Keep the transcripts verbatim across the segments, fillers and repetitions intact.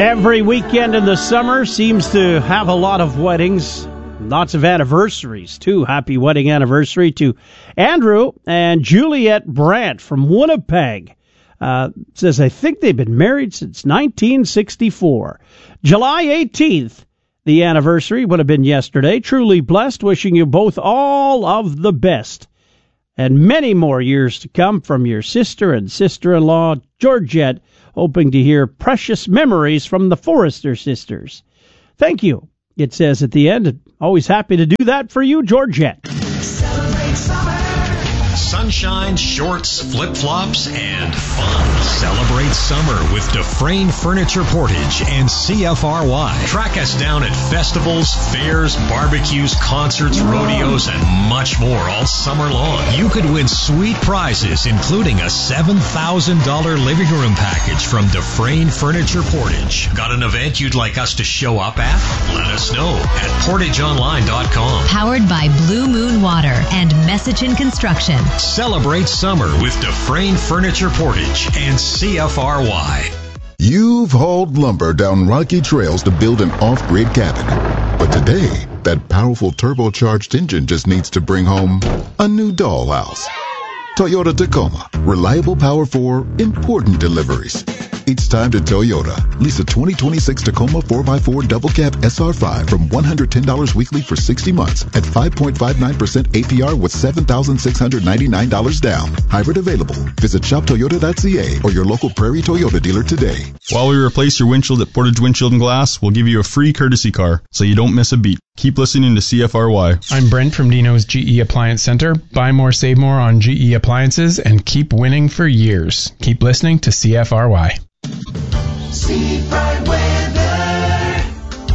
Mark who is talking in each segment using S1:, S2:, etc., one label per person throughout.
S1: Every weekend in the summer seems to have a lot of weddings, lots of anniversaries, too. Happy wedding anniversary to Andrew and Juliet Brandt from Winnipeg. Uh, says, I think they've been married since nineteen sixty-four. July eighteenth, the anniversary would have been yesterday. Truly blessed, wishing you both all of the best. And many more years to come from your sister and sister-in-law, Georgette, hoping to hear precious memories from the Forrester sisters. Thank you, it says at the end. Always happy to do that for you, Georgette.
S2: Celebrate summer. Sunshine, shorts, flip-flops, and fun. Celebrate summer with Dufresne Furniture Portage and C F R Y. Track us down at festivals, fairs, barbecues, concerts, rodeos, and much more all summer long. You could win sweet prizes, including a seven thousand dollars living room package from Dufresne Furniture Portage. Got an event you'd like us to show up at? Let us know at portage online dot com.
S3: Powered by Blue Moon Water and Messichin Construction.
S2: Celebrate summer with Dufresne Furniture Portage and C F R Y.
S4: You've hauled lumber down rocky trails to build an off-grid cabin. But today, that powerful turbocharged engine just needs to bring home a new dollhouse. Toyota Tacoma. Reliable power for important deliveries. It's time to Toyota. Lease a twenty twenty-six Tacoma four by four Double Cab S R five from one hundred ten dollars weekly for sixty months at five point five nine percent A P R with seven thousand six hundred ninety-nine dollars down. Hybrid available. Visit shop toyota dot c a or your local Prairie Toyota dealer today.
S5: While we replace your windshield at Portage Windshield and Glass, we'll give you a free courtesy car so you don't miss a beat. Keep listening to C F R Y.
S6: I'm Brent from Dino's G E Appliance Center. Buy more, save more on G E appliances and keep winning for years. Keep listening to C F R Y.
S7: See bright weather.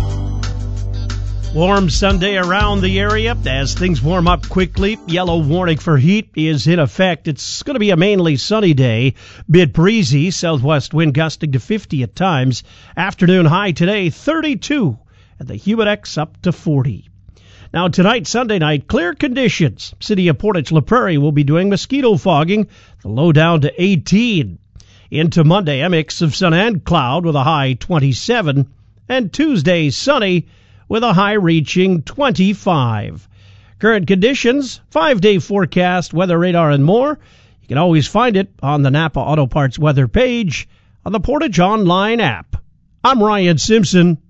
S1: Warm Sunday around the area as things warm up quickly. Yellow warning for heat is in effect. It's going to be a mainly sunny day. Bit breezy. Southwest wind gusting to fifty at times. Afternoon high today, thirty-two. And the Humidex up to forty. Now tonight, Sunday night, clear conditions. City of Portage La Prairie will be doing mosquito fogging. The low down to eighteen. Into Monday, a mix of sun and cloud with a high twenty-seven. And Tuesday, sunny with a high reaching twenty-five. Current conditions, five-day forecast, weather radar, and more. You can always find it on the Napa Auto Parts weather page on the Portage Online app. I'm Ryan Simpson.